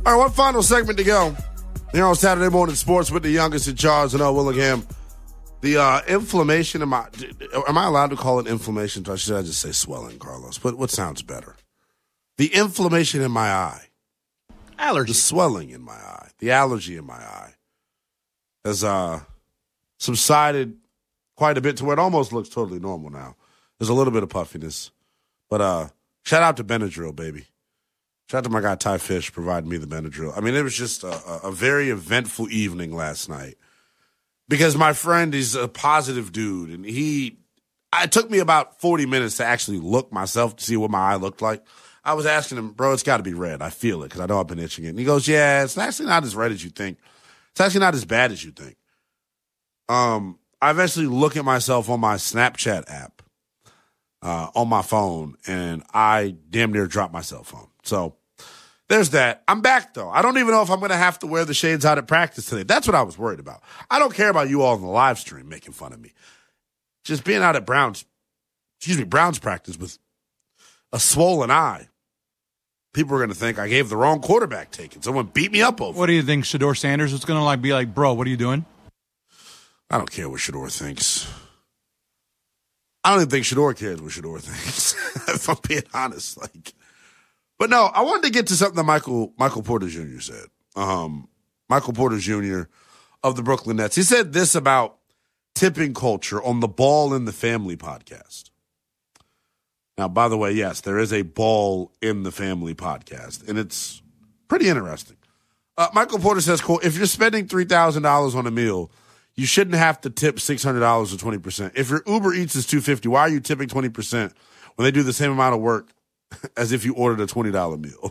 All right, one final segment to go. Here on Saturday Morning Sports with the youngest in charge, and Willingham. The inflammation in my... Am I allowed to call it inflammation? Or should I just say swelling, Carlos? What sounds better? The inflammation in my eye. Allergy. The swelling in my eye. The allergy in my eye has subsided quite a bit to where it almost looks totally normal now. There's a little bit of puffiness. But shout out to Benadryl, baby. Shout out to my guy Ty Fish providing me the Benadryl. I mean, it was just a very eventful evening last night because my friend is a positive dude, and it took me about 40 minutes to actually look myself to see what my eye looked like. I was asking him, bro, it's got to be red. I feel it because I know I've been itching it. And he goes, yeah, it's actually not as red as you think. It's actually not as bad as you think. I eventually look at myself on my Snapchat app on my phone, and I damn near dropped my cell phone. So there's that. I'm back, though. I don't even know if I'm going to have to wear the shades out at practice today. That's what I was worried about. I don't care about you all in the live stream making fun of me. Just being out at Browns practice with a swollen eye. People are going to think I gave the wrong quarterback take and someone beat me up over. What do you think, Shedeur Sanders is going to be like, bro, what are you doing? I don't care what Shedeur thinks. I don't even think Shedeur cares what Shedeur thinks, if I'm being honest. But no, I wanted to get to something that Michael Porter Jr. said. Michael Porter Jr. of the Brooklyn Nets. He said this about tipping culture on the Ball in the Family podcast. Now, by the way, yes, there is a Ball in the Family podcast, and it's pretty interesting. Michael Porter says, quote, if you're spending $3,000 on a meal, you shouldn't have to tip $600 or 20%. If your Uber Eats is $250, why are you tipping 20% when they do the same amount of work as if you ordered a $20 meal?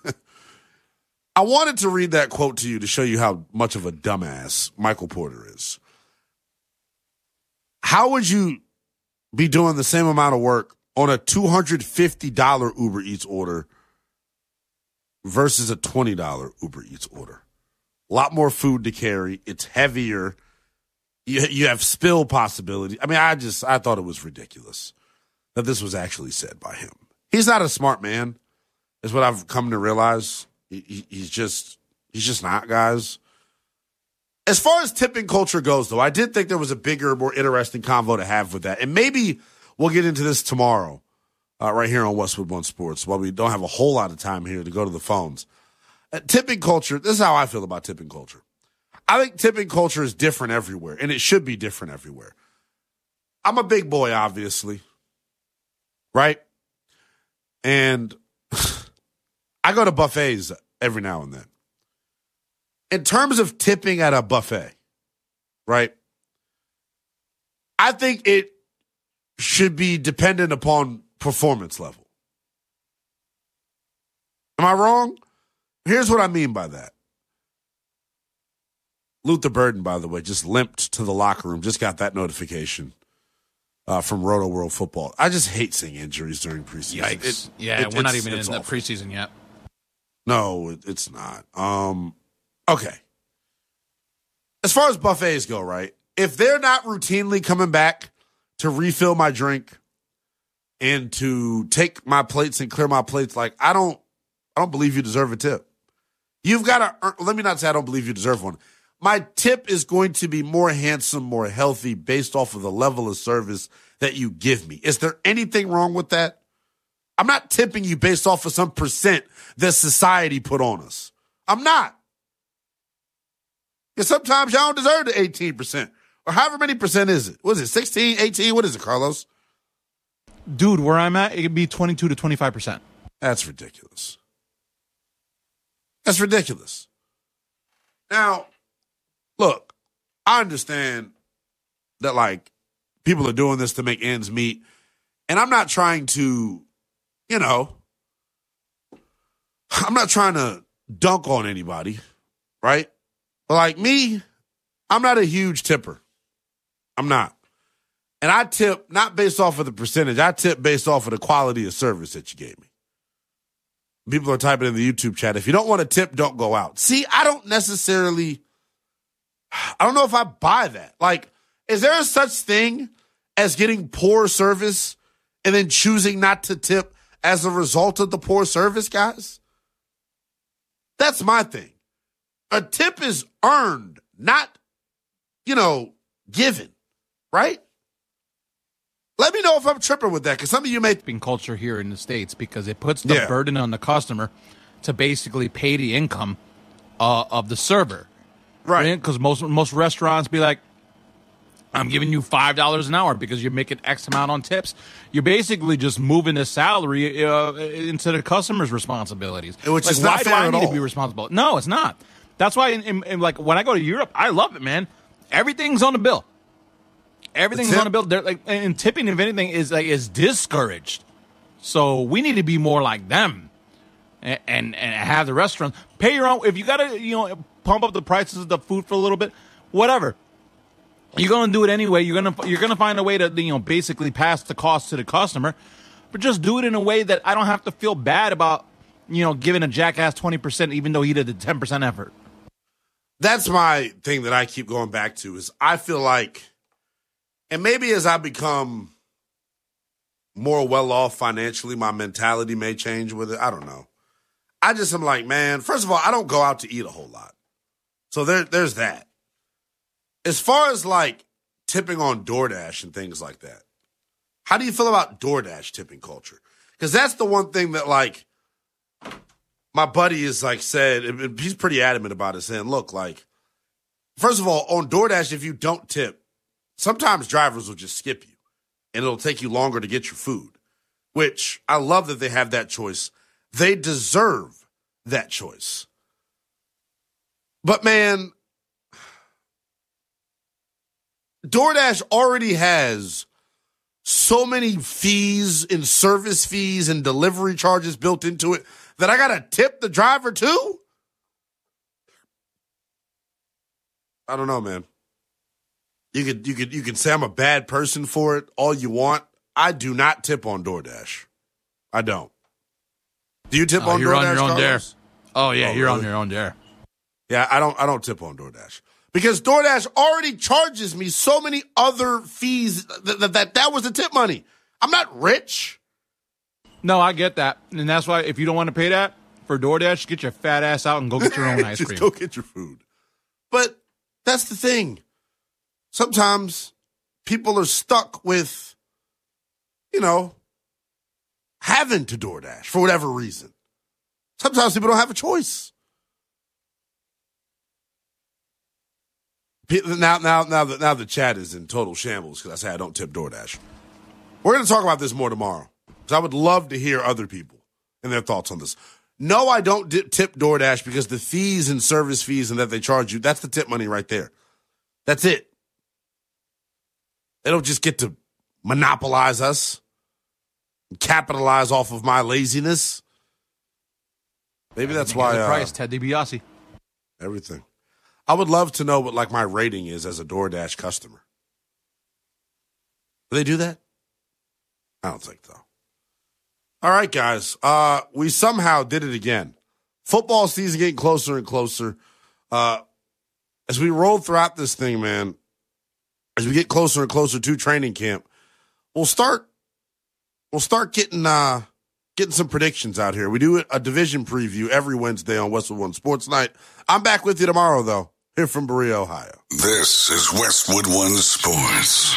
I wanted to read that quote to you to show you how much of a dumbass Michael Porter is. How would you be doing the same amount of work on a $250 Uber Eats order versus a $20 Uber Eats order? A lot more food to carry. It's heavier. You have spill possibility. I mean, I thought it was ridiculous that this was actually said by him. He's not a smart man, is what I've come to realize. He's just not, guys. As far as tipping culture goes, though, I did think there was a bigger, more interesting convo to have with that. And maybe we'll get into this tomorrow right here on Westwood One Sports while we don't have a whole lot of time here to go to the phones. Tipping culture, this is how I feel about tipping culture. I think tipping culture is different everywhere, and it should be different everywhere. I'm a big boy, obviously, right? And I go to buffets every now and then. In terms of tipping at a buffet, right, I think it should be dependent upon performance level. Am I wrong? Here's what I mean by that. Luther Burden, by the way, just limped to the locker room. Just got that notification from Roto World Football. I just hate seeing injuries during preseason. Yikes. We're not even in the preseason yet. No, it's not. Okay. As far as buffets go, right, if they're not routinely coming back to refill my drink and to take my plates and clear my plates, I don't believe you deserve a tip. You've got to, let me not say I don't believe you deserve one. My tip is going to be more handsome, more healthy based off of the level of service that you give me. Is there anything wrong with that? I'm not tipping you based off of some percent that society put on us. I'm not. Because sometimes y'all don't deserve the 18%. Or however many percent is it? What is it, 16, 18? What is it, Carlos? Dude, where I'm at, it could be 22 to 25%. That's ridiculous. That's ridiculous. Now, look, I understand that, people are doing this to make ends meet. And I'm not trying to, I'm not trying to dunk on anybody, right? But like me, I'm not a huge tipper. I'm not. And I tip not based off of the percentage. I tip based off of the quality of service that you gave me. People are typing in the YouTube chat, if you don't want to tip, don't go out. See, I don't know if I buy that. Is there a such thing as getting poor service and then choosing not to tip as a result of the poor service, guys? That's my thing. A tip is earned, not, given, right? Let me know if I'm tripping with that, because some of you may... Tipping culture here in the States, because it puts the burden on the customer to basically pay the income of the server. Right. Because most restaurants be like, I'm giving you $5 an hour because you're making X amount on tips. You're basically just moving the salary into the customer's responsibilities. Which is not fair at all. Why do I need to be responsible? No, it's not. That's why, in like when I go to Europe, I love it, man. Everything's on the bill. Everything's on the bill. They're like, and tipping, if anything, is discouraged. So we need to be more like them, and have the restaurants pay your own. If you gotta, pump up the prices of the food for a little bit, whatever. You're gonna do it anyway. You're gonna find a way to basically pass the cost to the customer, but just do it in a way that I don't have to feel bad about giving a jackass 20% even though he did the 10% effort. That's my thing that I keep going back to is I feel like, and maybe as I become more well off financially, my mentality may change with it. I don't know. I just am like, man. First of all, I don't go out to eat a whole lot, so there's that. As far as like tipping on DoorDash and things like that, how do you feel about DoorDash tipping culture? Because that's the one thing that like my buddy is like said, and he's pretty adamant about it, saying, look, like, first of all, on DoorDash, if you don't tip, sometimes drivers will just skip you and it'll take you longer to get your food, which I love that they have that choice. They deserve that choice. But man, DoorDash already has so many fees and service fees and delivery charges built into it that I got to tip the driver too? I don't know, man. You could say I'm a bad person for it all you want. I do not tip on DoorDash. I don't. Do you tip on DoorDash? You're on your own there. Oh yeah, you're really? on your own there. Yeah, I don't tip on DoorDash. Because DoorDash already charges me so many other fees that was the tip money. I'm not rich. No, I get that. And that's why if you don't want to pay that for DoorDash, get your fat ass out and go get your own ice cream. Just go get your food. But that's the thing. Sometimes people are stuck with, having to DoorDash for whatever reason. Sometimes people don't have a choice. Now the chat is in total shambles because I say I don't tip DoorDash. We're going to talk about this more tomorrow because I would love to hear other people and their thoughts on this. No, I don't tip DoorDash because the fees and service fees and that they charge you, that's the tip money right there. That's it. They don't just get to monopolize us and capitalize off of my laziness. Maybe that's why. The price, Ted DiBiase. Everything. I would love to know what like my rating is as a DoorDash customer. Do they do that? I don't think so. All right, guys. We somehow did it again. Football season getting closer and closer. As we roll throughout this thing, man, as we get closer and closer to training camp, we'll start getting some predictions out here. We do a division preview every Wednesday on Westwood One Sports Night. I'm back with you tomorrow, though. Here from Berea, Ohio. This is Westwood One Sports.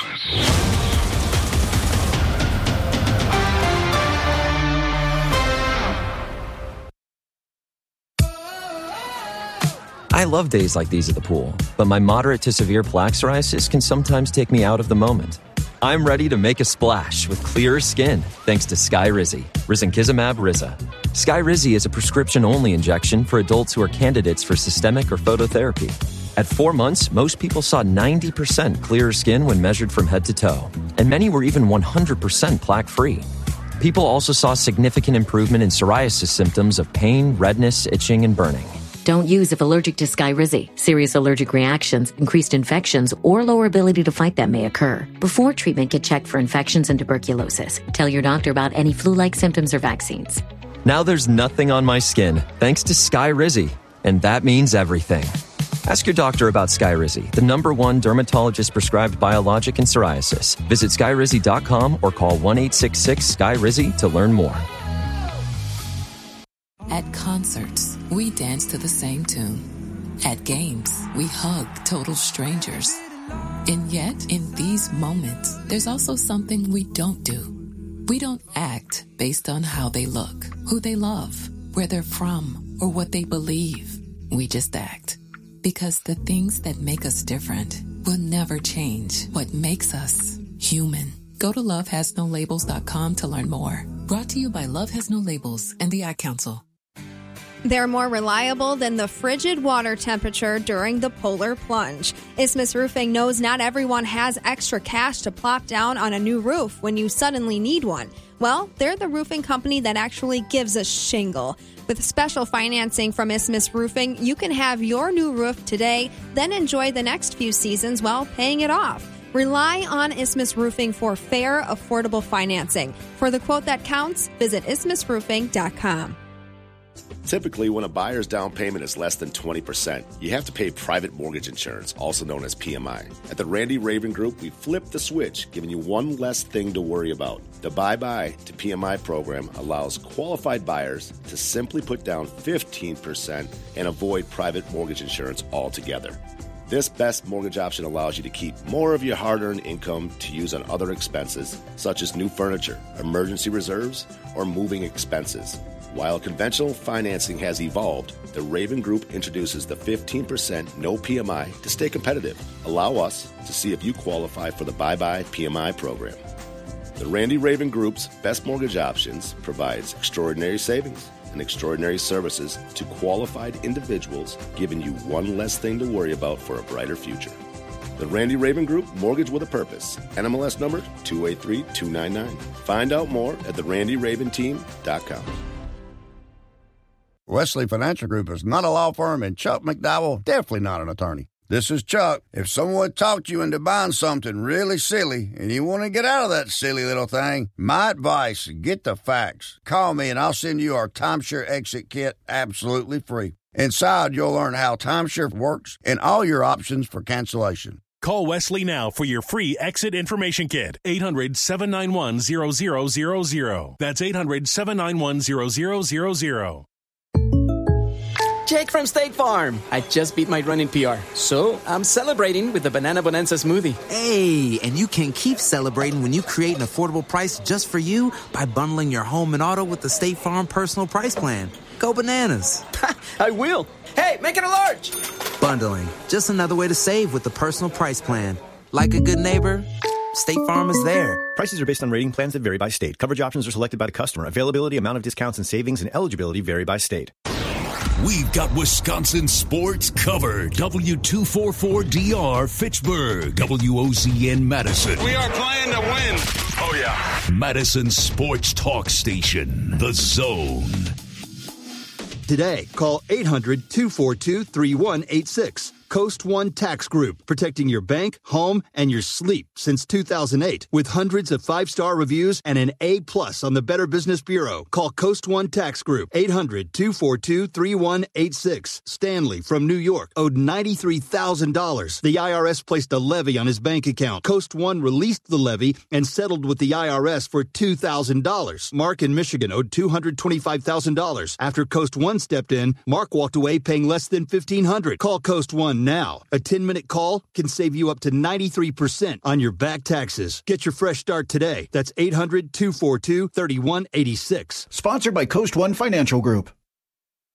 I love days like these at the pool, but my moderate to severe plaque psoriasis can sometimes take me out of the moment. I'm ready to make a splash with clearer skin thanks to Skyrizi, Risankizumab Riza. Skyrizi is a prescription-only injection for adults who are candidates for systemic or phototherapy. At 4 months, most people saw 90% clearer skin when measured from head to toe, and many were even 100% plaque-free. People also saw significant improvement in psoriasis symptoms of pain, redness, itching, and burning. Don't use if allergic to Skyrizi. Serious allergic reactions, increased infections, or lower ability to fight them may occur. Before treatment, get checked for infections and tuberculosis. Tell your doctor about any flu-like symptoms or vaccines. Now there's nothing on my skin thanks to Skyrizi, and that means everything. Ask your doctor about Skyrizi, the #1 dermatologist-prescribed biologic in psoriasis. Visit Skyrizi.com or call 1-866-SKYRIZI to learn more. At concerts, we dance to the same tune. At games, we hug total strangers. And yet, in these moments, there's also something we don't do. We don't act based on how they look, who they love, where they're from, or what they believe. We just act. Because the things that make us different will never change what makes us human. Go to lovehasnolabels.com to learn more. Brought to you by Love Has No Labels and the Ad Council. They're more reliable than the frigid water temperature during the polar plunge. Isthmus Roofing knows not everyone has extra cash to plop down on a new roof when you suddenly need one. Well, they're the roofing company that actually gives a shingle. With special financing from Isthmus Roofing, you can have your new roof today, then enjoy the next few seasons while paying it off. Rely on Isthmus Roofing for fair, affordable financing. For the quote that counts, visit isthmusroofing.com. Typically, when a buyer's down payment is less than 20%, you have to pay private mortgage insurance, also known as PMI. At the Randy Raven Group, we flipped the switch, giving you one less thing to worry about. The Bye-Bye to PMI program allows qualified buyers to simply put down 15% and avoid private mortgage insurance altogether. This best mortgage option allows you to keep more of your hard-earned income to use on other expenses, such as new furniture, emergency reserves, or moving expenses. While conventional financing has evolved, the Raven Group introduces the 15% no PMI to stay competitive. Allow us to see if you qualify for the Bye-Bye PMI program. The Randy Raven Group's best mortgage options provides extraordinary savings and extraordinary services to qualified individuals, giving you one less thing to worry about for a brighter future. The Randy Raven Group, mortgage with a purpose. NMLS number 283299. Find out more at therandyraventeam.com. Wesley Financial Group is not a law firm, and Chuck McDowell definitely not an attorney. This is Chuck. If someone talked you into buying something really silly and you want to get out of that silly little thing, my advice, get the facts. Call me and I'll send you our timeshare exit kit absolutely free. Inside, you'll learn how timeshare works and all your options for cancellation. Call Wesley now for your free exit information kit. 800-791-0000. That's 800-791-0000. Jake from State Farm. I just beat my running PR, so I'm celebrating with the Banana Bonanza smoothie. Hey, and you can keep celebrating when you create an affordable price just for you by bundling your home and auto with the State Farm Personal Price Plan. Go bananas. I will. Hey, make it a large. Bundling, just another way to save with the Personal Price Plan. Like a good neighbor, State Farm is there. Prices are based on rating plans that vary by state. Coverage options are selected by the customer. Availability, amount of discounts and savings, and eligibility vary by state. We've got Wisconsin sports covered. W244DR Fitchburg. WOZN Madison. We are playing to win. Oh, yeah. Madison Sports Talk Station. The Zone. Today, call 800-242-3186. Coast One Tax Group, protecting your bank, home, and your sleep since 2008. With hundreds of 5-star reviews and an A+ on the Better Business Bureau. Call Coast One Tax Group, 800-242-3186. Stanley from New York owed $93,000. The IRS placed a levy on his bank account. Coast One released the levy and settled with the IRS for $2,000. Mark in Michigan owed $225,000. After Coast One stepped in, Mark walked away paying less than $1,500. Call Coast One now. A 10-minute call can save you up to 93% on your back taxes. Get your fresh start today. That's 800-242-3186. Sponsored by Coast One Financial Group.